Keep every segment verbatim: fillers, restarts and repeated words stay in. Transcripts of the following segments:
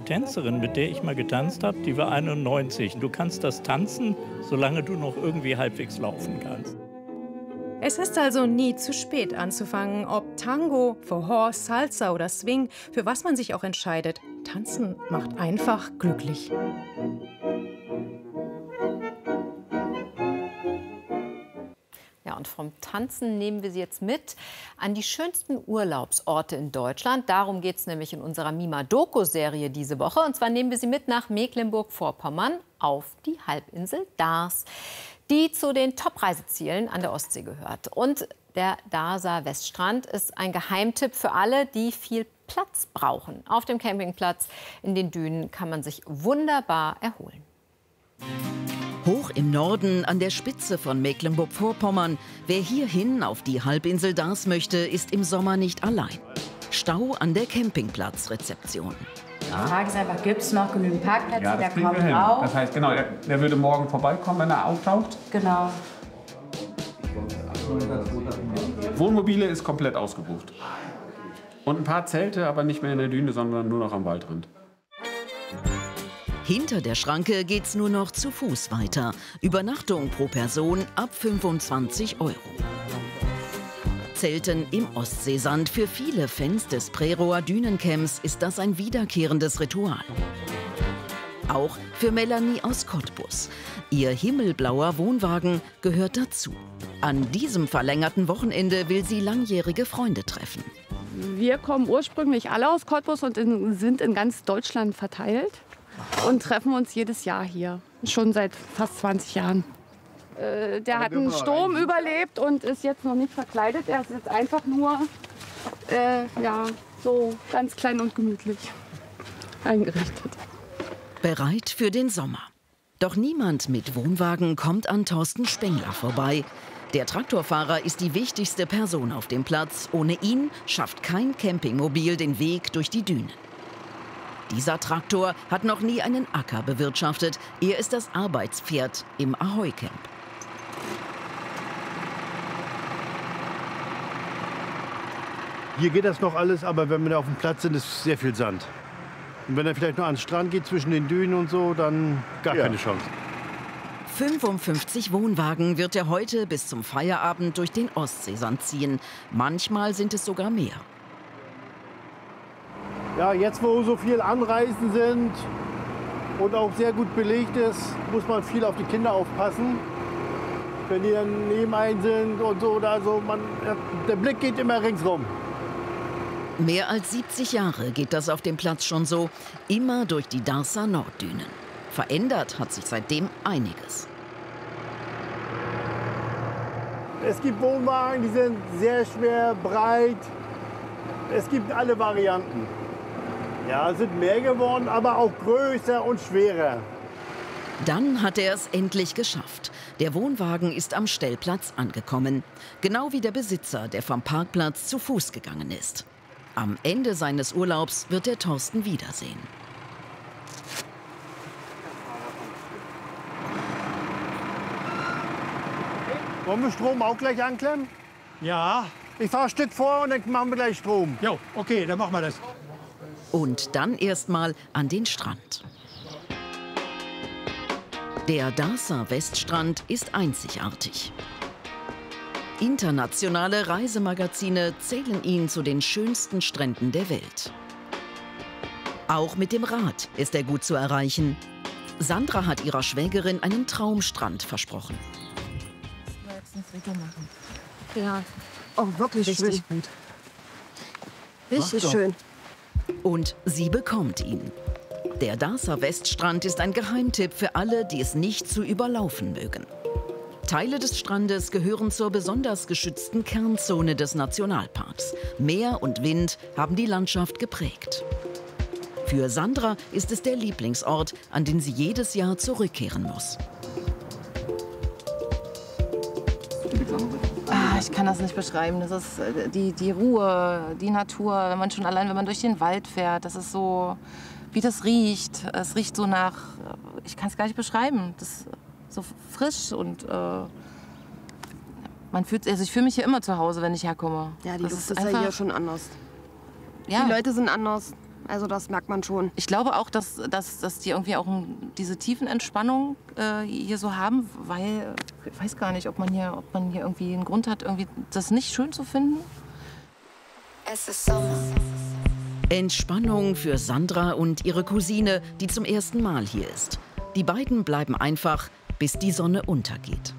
Tänzerin, mit der ich mal getanzt habe, die war einundneunzig. Du kannst das tanzen, solange du noch irgendwie halbwegs laufen kannst. Es ist also nie zu spät anzufangen, ob Tango, Forró, Salsa oder Swing, für was man sich auch entscheidet. Tanzen macht einfach glücklich. Ja, und vom Tanzen nehmen wir Sie jetzt mit an die schönsten Urlaubsorte in Deutschland. Darum geht es nämlich in unserer Mima-Doku-Serie diese Woche. Und zwar nehmen wir Sie mit nach Mecklenburg-Vorpommern auf die Halbinsel Darß, die zu den Top-Reisezielen an der Ostsee gehört. Und der Darßer Weststrand ist ein Geheimtipp für alle, die viel Platz brauchen. Auf dem Campingplatz in den Dünen kann man sich wunderbar erholen. Hoch im Norden, an der Spitze von Mecklenburg-Vorpommern. Wer hierhin auf die Halbinsel Darß möchte, ist im Sommer nicht allein. Stau an der Campingplatzrezeption. Die Frage ist einfach, gibt es noch genügend Parkplätze? Ja, das der kommt hin. auch. Das heißt, genau, der, der würde morgen vorbeikommen, wenn er auftaucht. Genau. Wohnmobile ist komplett ausgebucht. Und ein paar Zelte, aber nicht mehr in der Düne, sondern nur noch am Waldrand. Hinter der Schranke geht's nur noch zu Fuß weiter. Übernachtung pro Person ab fünfundzwanzig Euro. Zelten im Ostseesand. Für viele Fans des Preroer Dünencamps ist das ein wiederkehrendes Ritual. Auch für Melanie aus Cottbus. Ihr himmelblauer Wohnwagen gehört dazu. An diesem verlängerten Wochenende will sie langjährige Freunde treffen. Wir kommen ursprünglich alle aus Cottbus und in, sind in ganz Deutschland verteilt und treffen uns jedes Jahr hier. Schon seit fast zwanzig Jahren. Äh, der hat einen Sturm überlebt und ist jetzt noch nicht verkleidet. Er ist jetzt einfach nur äh, ja, so ganz klein und gemütlich eingerichtet. Bereit für den Sommer. Doch niemand mit Wohnwagen kommt an Thorsten Spengler vorbei. Der Traktorfahrer ist die wichtigste Person auf dem Platz. Ohne ihn schafft kein Campingmobil den Weg durch die Dünen. Dieser Traktor hat noch nie einen Acker bewirtschaftet. Er ist das Arbeitspferd im Ahoi-Camp. Hier geht das noch alles, aber wenn wir auf dem Platz sind, ist sehr viel Sand. Und wenn er vielleicht noch an den Strand geht, zwischen den Dünen und so, dann gar ja. keine Chance. fünfundfünfzig Wohnwagen wird er heute bis zum Feierabend durch den Ostseesand ziehen. Manchmal sind es sogar mehr. Ja, jetzt wo so viel Anreisen sind und auch sehr gut belegt ist, muss man viel auf die Kinder aufpassen. Wenn die dann neben einen sind und so oder so, man, der Blick geht immer ringsrum. Mehr als siebzig Jahre geht das auf dem Platz schon so, immer durch die Darßer Norddünen. Verändert hat sich seitdem einiges. Es gibt Wohnwagen, die sind sehr schwer, breit. Es gibt alle Varianten. Ja, es sind mehr geworden, aber auch größer und schwerer. Dann hat er es endlich geschafft. Der Wohnwagen ist am Stellplatz angekommen. Genau wie der Besitzer, der vom Parkplatz zu Fuß gegangen ist. Am Ende seines Urlaubs wird er Thorsten wiedersehen. Wollen wir Strom auch gleich anklemmen? Ja. Ich fahre ein Stück vor und dann machen wir gleich Strom. Jo, okay, dann machen wir das. Und dann erstmal an den Strand. Der Darßer Weststrand ist einzigartig. Internationale Reisemagazine zählen ihn zu den schönsten Stränden der Welt. Auch mit dem Rad ist er gut zu erreichen. Sandra hat ihrer Schwägerin einen Traumstrand versprochen. Ja, oh, wirklich richtig schön. Gut. Richtig schön. Und sie bekommt ihn. Der Darßer Weststrand ist ein Geheimtipp für alle, die es nicht zu überlaufen mögen. Teile des Strandes gehören zur besonders geschützten Kernzone des Nationalparks. Meer und Wind haben die Landschaft geprägt. Für Sandra ist es der Lieblingsort, an den sie jedes Jahr zurückkehren muss. Ah, ich kann das nicht beschreiben. Das ist die, die Ruhe, die Natur. Wenn man schon allein, wenn man durch den Wald fährt, das ist so, wie das riecht. Es riecht so nach, ich kann es gar nicht beschreiben. Das ist so frisch und äh, man fühlt, also ich fühle mich hier immer zu Hause, wenn ich herkomme. Ja, die das Luft ist ist einfach, ja hier schon anders. Ja. Die Leute sind anders. Also das merkt man schon. Ich glaube auch, dass, dass, dass die irgendwie auch diese Tiefenentspannung äh, hier so haben, weil ich weiß gar nicht, ob man hier, ob man hier irgendwie einen Grund hat, irgendwie das nicht schön zu finden. Es ist Sommer. Entspannung für Sandra und ihre Cousine, die zum ersten Mal hier ist. Die beiden bleiben einfach, bis die Sonne untergeht.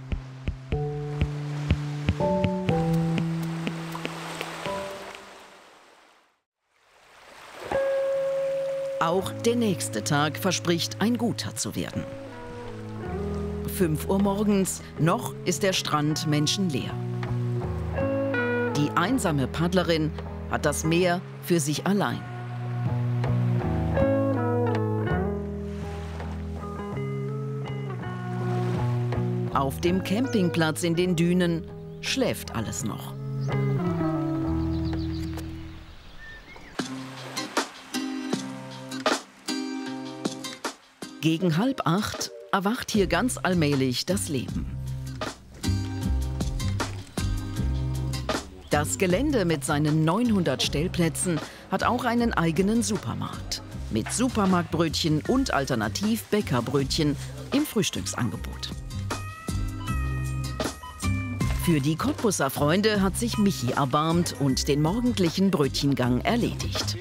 Auch der nächste Tag verspricht, ein guter zu werden. fünf Uhr morgens, noch ist der Strand menschenleer. Die einsame Paddlerin hat das Meer für sich allein. Auf dem Campingplatz in den Dünen schläft alles noch. Gegen halb acht erwacht hier ganz allmählich das Leben. Das Gelände mit seinen neunhundert Stellplätzen hat auch einen eigenen Supermarkt. Mit Supermarktbrötchen und Alternativ-Bäckerbrötchen im Frühstücksangebot. Für die Cottbuser Freunde hat sich Michi erbarmt und den morgendlichen Brötchengang erledigt.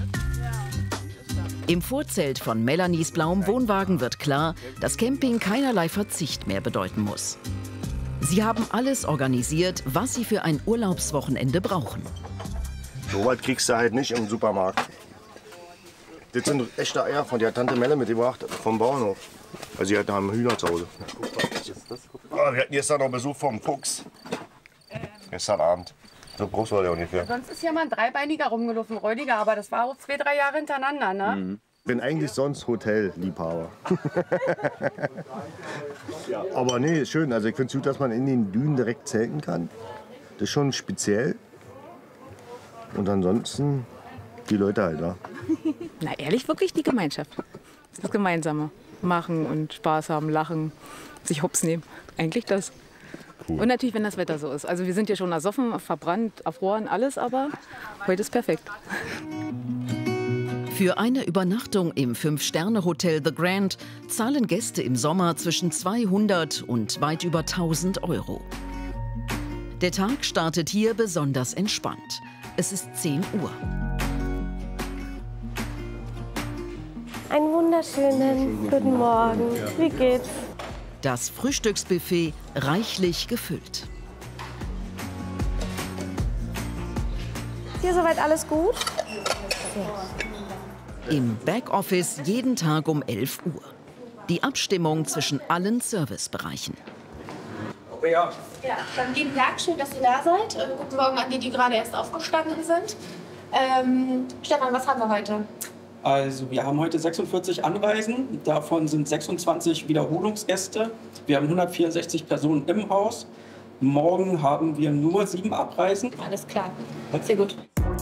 Im Vorzelt von Melanies blauem Wohnwagen wird klar, dass Camping keinerlei Verzicht mehr bedeuten muss. Sie haben alles organisiert, was sie für ein Urlaubswochenende brauchen. So weit kriegst du halt nicht im Supermarkt. Das sind echte Eier von der Tante Melle mitgebracht, vom Bauernhof. Also sie haben Hühner zu Hause. Oh, wir hatten gestern noch Besuch vom Fuchs. Gestern Abend. So groß war der ungefähr. Sonst ist hier mal ein Dreibeiniger rumgelaufen, Räudiger, aber das war auch zwei, drei Jahre hintereinander, ne? Mhm. Ich bin eigentlich sonst Hotelliebhaber. Aber nee, ist schön. Also ich finde es gut, dass man in den Dünen direkt zelten kann. Das ist schon speziell. Und ansonsten die Leute halt da. Na ehrlich, wirklich die Gemeinschaft. Das Gemeinsame. Machen und Spaß haben, lachen, sich hops nehmen. Eigentlich das. Cool. Und natürlich, wenn das Wetter so ist. Also wir sind hier schon ersoffen, verbrannt, erfroren, alles, aber heute ist perfekt. Für eine Übernachtung im Fünf-Sterne-Hotel The Grand zahlen Gäste im Sommer zwischen zweihundert und weit über tausend Euro. Der Tag startet hier besonders entspannt. Es ist zehn Uhr. Einen wunderschönen guten Morgen. Wie geht's? Das Frühstücksbuffet reichlich gefüllt. Hier soweit alles gut? Im Backoffice jeden Tag um elf Uhr. Die Abstimmung zwischen allen Servicebereichen. Ja. Ja, dann lieben Dank, schön, dass ihr da seid. Äh, guten Morgen an die, die gerade erst aufgestanden sind. Ähm, Stefan, was haben wir heute? Also wir haben heute sechsundvierzig Anreisen, davon sind sechsundzwanzig Wiederholungsgäste. Wir haben hundertvierundsechzig Personen im Haus. Morgen haben wir nur sieben Abreisen. Alles klar, sehr gut.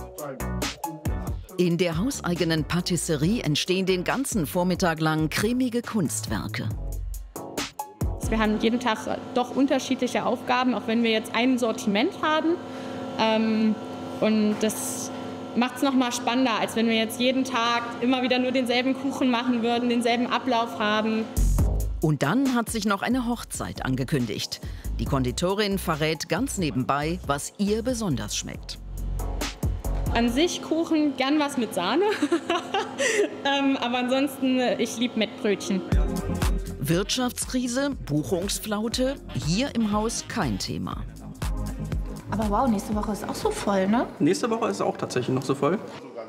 In der hauseigenen Patisserie entstehen den ganzen Vormittag lang cremige Kunstwerke. Wir haben jeden Tag doch unterschiedliche Aufgaben, auch wenn wir jetzt ein Sortiment haben. Ähm, und das macht es noch mal spannender, als wenn wir jetzt jeden Tag immer wieder nur denselben Kuchen machen würden, denselben Ablauf haben. Und dann hat sich noch eine Hochzeit angekündigt. Die Konditorin verrät ganz nebenbei, was ihr besonders schmeckt. An sich Kuchen, gern was mit Sahne. ähm, aber ansonsten, ich liebe Mettbrötchen. Wirtschaftskrise, Buchungsflaute, hier im Haus kein Thema. Aber wow, nächste Woche ist auch so voll, ne? Nächste Woche ist auch tatsächlich noch so voll.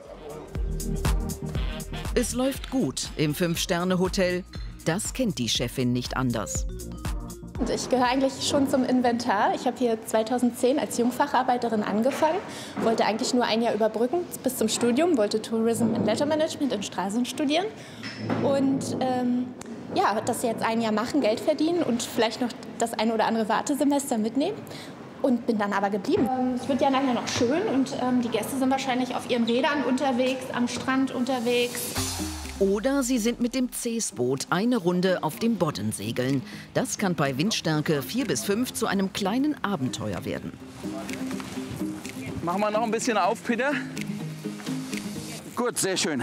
Es läuft gut im Fünf-Sterne-Hotel. Das kennt die Chefin nicht anders. Ich gehöre eigentlich schon zum Inventar. Ich habe hier zweitausendzehn als Jungfacharbeiterin angefangen, wollte eigentlich nur ein Jahr überbrücken bis zum Studium, wollte Tourism and Leisure Management in Stralsund studieren und ähm, ja, das jetzt ein Jahr machen, Geld verdienen und vielleicht noch das ein oder andere Wartesemester mitnehmen. Und bin dann aber geblieben. Es wird ja nachher noch schön und ähm, die Gäste sind wahrscheinlich auf ihren Rädern unterwegs, am Strand unterwegs. Oder sie sind mit dem Cees-Boot eine Runde auf dem Bodden segeln. Das kann bei Windstärke vier bis fünf zu einem kleinen Abenteuer werden. Machen wir noch ein bisschen auf, bitte. Gut, sehr schön.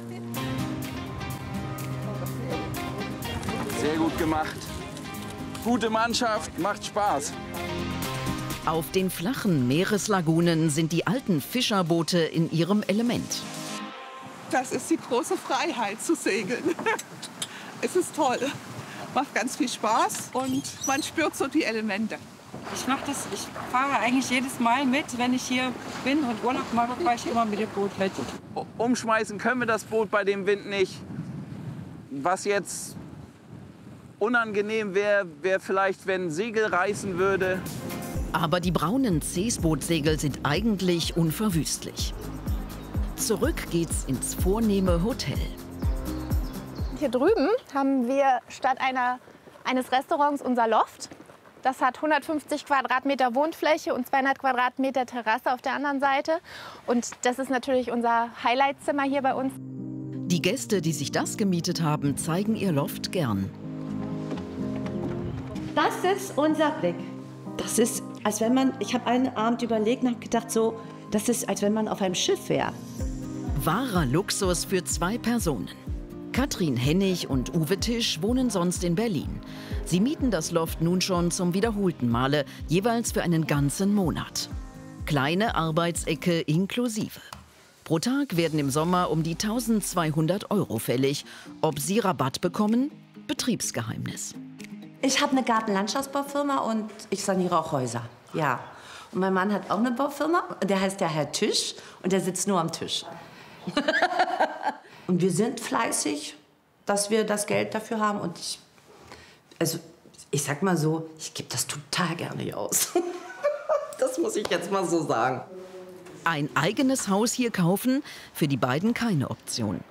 Sehr gut gemacht. Gute Mannschaft, macht Spaß. Auf den flachen Meereslagunen sind die alten Fischerboote in ihrem Element. Das ist die große Freiheit zu segeln. Es ist toll, macht ganz viel Spaß und man spürt so die Elemente. Ich mache das, ich fahre eigentlich jedes Mal mit, wenn ich hier bin und Urlaub mache, fahre ich immer mit dem Boot mit. Umschmeißen können wir das Boot bei dem Wind nicht. Was jetzt unangenehm wäre, wäre vielleicht, wenn Segel reißen würde. Aber die braunen Seesbootsegel sind eigentlich unverwüstlich. Zurück geht's ins vornehme Hotel. Hier drüben haben wir statt einer, eines Restaurants unser Loft. Das hat hundertfünfzig Quadratmeter Wohnfläche und zweihundert Quadratmeter Terrasse auf der anderen Seite. Und das ist natürlich unser Highlightzimmer hier bei uns. Die Gäste, die sich das gemietet haben, zeigen ihr Loft gern. Das ist unser Blick. Das ist, als wenn man, ich habe einen Abend überlegt und habe gedacht, so, das ist, als wenn man auf einem Schiff wäre. Wahrer Luxus für zwei Personen. Katrin Hennig und Uwe Tisch wohnen sonst in Berlin. Sie mieten das Loft nun schon zum wiederholten Male, jeweils für einen ganzen Monat. Kleine Arbeitsecke inklusive. Pro Tag werden im Sommer um die tausendzweihundert Euro fällig. Ob sie Rabatt bekommen? Betriebsgeheimnis. Ich habe eine Gartenlandschaftsbaufirma und ich saniere auch Häuser. Ja. Und mein Mann hat auch eine Baufirma. Der heißt der Herr Tisch und der sitzt nur am Tisch. Und wir sind fleißig, dass wir das Geld dafür haben. Und ich, also ich sag mal so, ich gebe das total gerne aus. Das muss ich jetzt mal so sagen. Ein eigenes Haus hier kaufen? Für die beiden keine Option.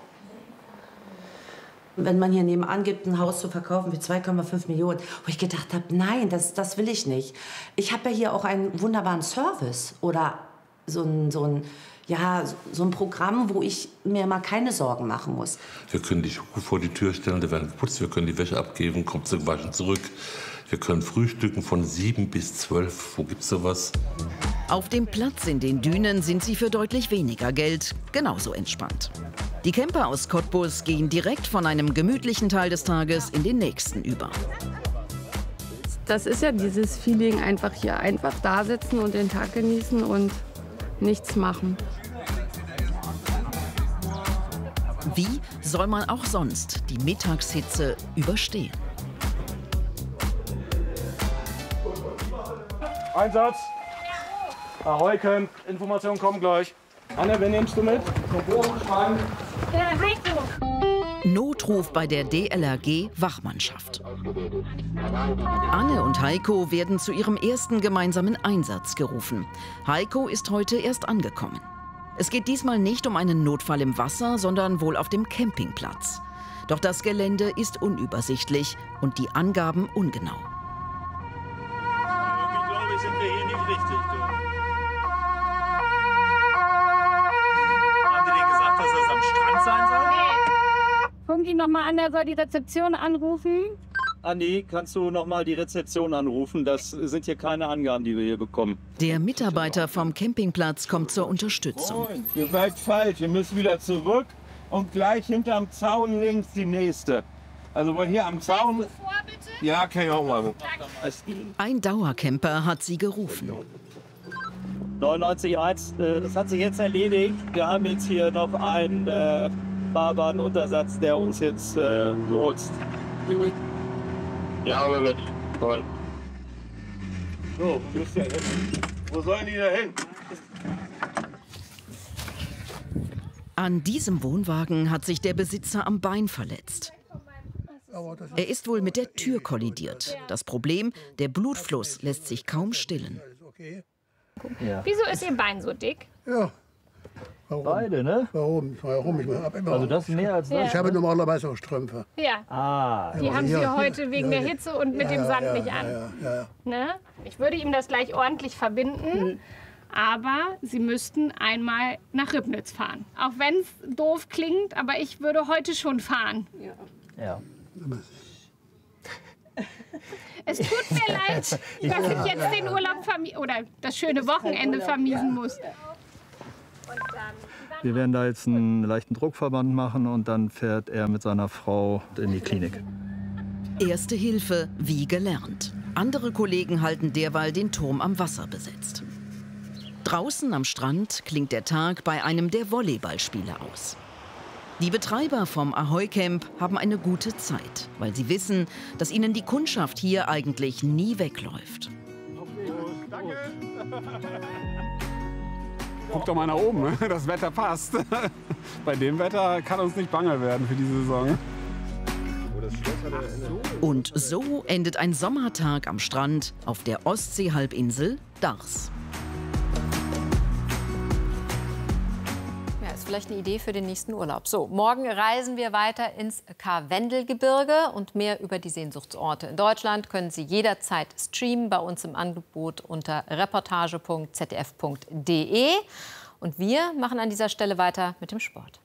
Wenn man hier nebenan gibt, ein Haus zu verkaufen für zwei Komma fünf Millionen, wo ich gedacht habe, nein, das, das will ich nicht. Ich habe ja hier auch einen wunderbaren Service oder so ein, so ein, ja, so ein Programm, wo ich mir mal keine Sorgen machen muss. Wir können die Schuhe vor die Tür stellen, da werden geputzt, wir können die Wäsche abgeben, kommt zum Waschen zurück. Wir können frühstücken von sieben bis zwölf. Wo gibt's sowas? Auf dem Platz in den Dünen sind sie für deutlich weniger Geld genauso entspannt. Die Camper aus Cottbus gehen direkt von einem gemütlichen Teil des Tages in den nächsten über. Das ist ja dieses Feeling, einfach hier einfach da sitzen und den Tag genießen und nichts machen. Wie soll man auch sonst die Mittagshitze überstehen? Einsatz. Ahoi, Camp. Informationen kommen gleich. Anne, wen nimmst du mit? Notruf bei der D L R G Wachmannschaft. Anne und Heiko werden zu ihrem ersten gemeinsamen Einsatz gerufen. Heiko ist heute erst angekommen. Es geht diesmal nicht um einen Notfall im Wasser, sondern wohl auf dem Campingplatz. Doch das Gelände ist unübersichtlich und die Angaben ungenau. Irgendwie sind wir hier nicht richtig. Du. Haben die denen gesagt, dass das am Strand sein soll? Gucken Sie noch mal an, der soll die Rezeption anrufen. Andi, kannst du noch mal die Rezeption anrufen? Das sind hier keine Angaben, die wir hier bekommen. Der Mitarbeiter vom Campingplatz kommt zur Unterstützung. Moin, ihr seid falsch, ihr müsst wieder zurück und gleich hinterm Zaun links die nächste. Also wohl hier am Zaun. Vor, bitte? Ja, kann ich auch machen. Ein Dauercamper hat sie gerufen. neunundneunzig eins, äh, das hat sich jetzt erledigt. Wir haben jetzt hier noch einen äh, Fahrbahnuntersatz, der uns jetzt äh, nutzt. Ja, aber mit. Toll. So, wo bist du hin? Wo sollen die da hin? An diesem Wohnwagen hat sich der Besitzer am Bein verletzt. Er ist wohl mit der Tür kollidiert. Das Problem, der Blutfluss lässt sich kaum stillen. Ja. Wieso ist Ihr Bein so dick? Ja. Warum? Beide, ne? Warum? Warum? Ich hab immer Also das mehr als das? Ich habe normalerweise auch Strümpfe. Ja. Ah. Die ja, haben Sie ja, heute wegen ja, der Hitze und mit ja, dem ja, Sand ja, nicht ja, an. Ja, ja, ja. Ne? Ich würde ihm das gleich ordentlich verbinden. Mhm. Aber Sie müssten einmal nach Ribnitz fahren. Auch wenn es doof klingt, aber ich würde heute schon fahren. Ja. ja. Es tut mir leid, dass ich jetzt den Urlaub vermi- oder das schöne Wochenende vermiesen muss. Und, ähm, Wir werden da jetzt einen leichten Druckverband machen und dann fährt er mit seiner Frau in die Klinik. Erste Hilfe wie gelernt. Andere Kollegen halten derweil den Turm am Wasser besetzt. Draußen am Strand klingt der Tag bei einem der Volleyballspiele aus. Die Betreiber vom Ahoy Camp haben eine gute Zeit, weil sie wissen, dass ihnen die Kundschaft hier eigentlich nie wegläuft. Guck doch mal nach oben, ne? Das Wetter passt. Bei dem Wetter kann uns nicht bange werden für diese Saison. Und so endet ein Sommertag am Strand auf der Ostseehalbinsel Dars. Ja, ist vielleicht eine Idee für den nächsten Urlaub. So, morgen reisen wir weiter ins Karwendelgebirge und mehr über die Sehnsuchtsorte in Deutschland können Sie jederzeit streamen bei uns im Angebot unter reportage punkt z d f punkt d e. Und wir machen an dieser Stelle weiter mit dem Sport.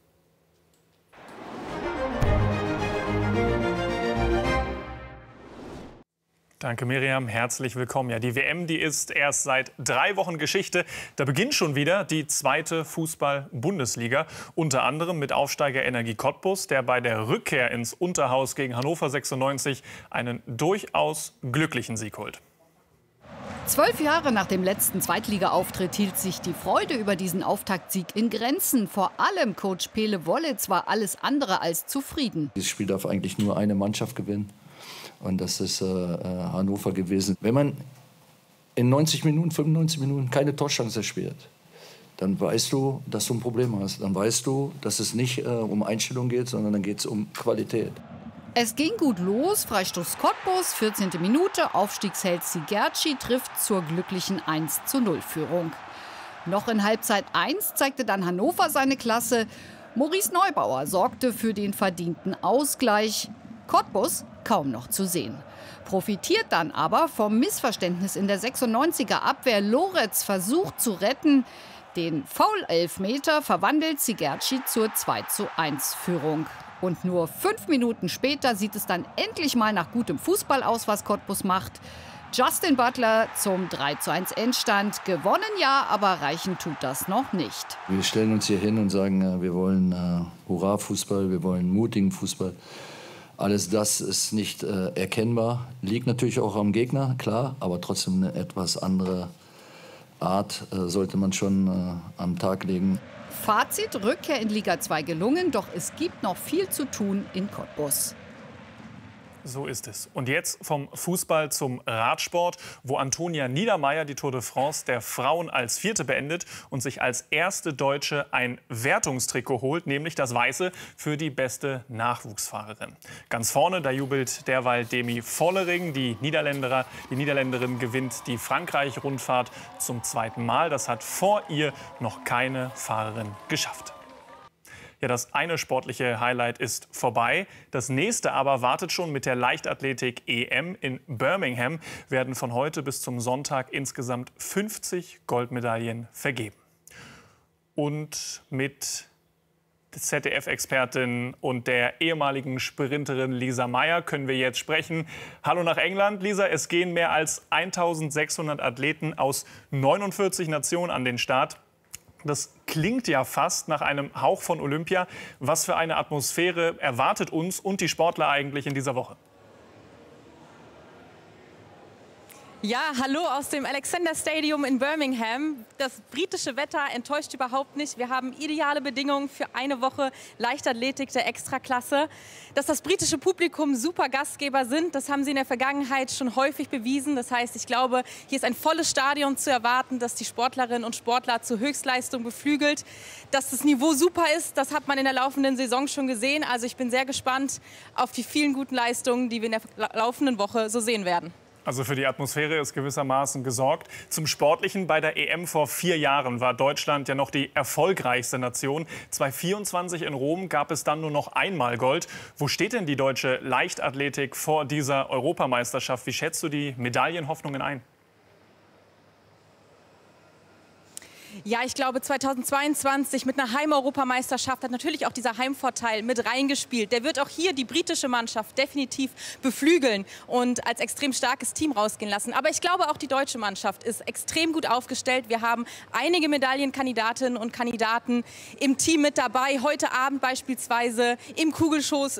Danke, Miriam. Herzlich willkommen. Ja, die W M, die ist erst seit drei Wochen Geschichte. Da beginnt schon wieder die zweite Fußball-Bundesliga. Unter anderem mit Aufsteiger Energie Cottbus, der bei der Rückkehr ins Unterhaus gegen Hannover sechsundneunzig einen durchaus glücklichen Sieg holt. Zwölf Jahre nach dem letzten Zweitliga-Auftritt hielt sich die Freude über diesen Auftaktsieg in Grenzen. Vor allem Coach Pele Wollitz war alles andere als zufrieden. Dieses Spiel darf eigentlich nur eine Mannschaft gewinnen. Und das ist äh, Hannover gewesen. Wenn man in neunzig Minuten, fünfundneunzig Minuten keine Torchance erspielt, dann weißt du, dass du ein Problem hast. Dann weißt du, dass es nicht äh, um Einstellung geht, sondern dann geht es um Qualität. Es ging gut los. Freistoß Cottbus, vierzehnte Minute. Aufstiegsheld Sigerci trifft zur glücklichen eins zu null Führung. Noch in Halbzeit eins zeigte dann Hannover seine Klasse. Maurice Neubauer sorgte für den verdienten Ausgleich. Cottbus kaum noch zu sehen. Profitiert dann aber vom Missverständnis in der sechsundneunziger Abwehr. Loretz versucht zu retten. Den Foul-Elfmeter verwandelt Sigerci zur zwei zu eins Führung. Und nur fünf Minuten später sieht es dann endlich mal nach gutem Fußball aus, was Cottbus macht. Justin Butler zum drei zu eins Endstand. Gewonnen ja, aber reichen tut das noch nicht. Wir stellen uns hier hin und sagen, wir wollen äh, Hurra-Fußball, wir wollen mutigen Fußball. Alles das ist nicht äh, erkennbar. Liegt natürlich auch am Gegner, klar, aber trotzdem eine etwas andere Art äh, sollte man schon äh, am Tag legen. Fazit, Rückkehr in Liga zwei gelungen, doch es gibt noch viel zu tun in Cottbus. So ist es. Und jetzt vom Fußball zum Radsport, wo Antonia Niedermaier die Tour de France der Frauen als Vierte beendet und sich als erste Deutsche ein Wertungstrikot holt, nämlich das Weiße für die beste Nachwuchsfahrerin. Ganz vorne, da jubelt derweil Demi Vollering. Die, Niederländerer, die Niederländerin gewinnt die Frankreich-Rundfahrt zum zweiten Mal. Das hat vor ihr noch keine Fahrerin geschafft. Ja, das eine sportliche Highlight ist vorbei. Das nächste aber wartet schon. Mit der Leichtathletik-E M in Birmingham werden von heute bis zum Sonntag insgesamt fünfzig Goldmedaillen vergeben. Und mit der Z D F-Expertin und der ehemaligen Sprinterin Lisa Meyer können wir jetzt sprechen. Hallo nach England, Lisa. Es gehen mehr als eintausendsechshundert Athleten aus neunundvierzig Nationen an den Start. Das klingt ja fast nach einem Hauch von Olympia. Was für eine Atmosphäre erwartet uns und die Sportler eigentlich in dieser Woche? Ja, hallo aus dem Alexander Stadium in Birmingham. Das britische Wetter enttäuscht überhaupt nicht. Wir haben ideale Bedingungen für eine Woche Leichtathletik der Extraklasse. Dass das britische Publikum super Gastgeber sind, das haben sie in der Vergangenheit schon häufig bewiesen. Das heißt, ich glaube, hier ist ein volles Stadion zu erwarten, das die Sportlerinnen und Sportler zur Höchstleistung beflügelt. Dass das Niveau super ist, das hat man in der laufenden Saison schon gesehen. Also ich bin sehr gespannt auf die vielen guten Leistungen, die wir in der laufenden Woche so sehen werden. Also für die Atmosphäre ist gewissermaßen gesorgt. Zum Sportlichen: bei der E M vor vier Jahren war Deutschland ja noch die erfolgreichste Nation. zweitausendvierundzwanzig in Rom gab es dann nur noch einmal Gold. Wo steht denn die deutsche Leichtathletik vor dieser Europameisterschaft? Wie schätzt du die Medaillenhoffnungen ein? Ja, ich glaube zweitausendzweiundzwanzig mit einer Heimeuropameisterschaft hat natürlich auch dieser Heimvorteil mit reingespielt. Der wird auch hier die britische Mannschaft definitiv beflügeln und als extrem starkes Team rausgehen lassen. Aber ich glaube auch die deutsche Mannschaft ist extrem gut aufgestellt. Wir haben einige Medaillenkandidatinnen und Kandidaten im Team mit dabei. Heute Abend beispielsweise im Kugelschoss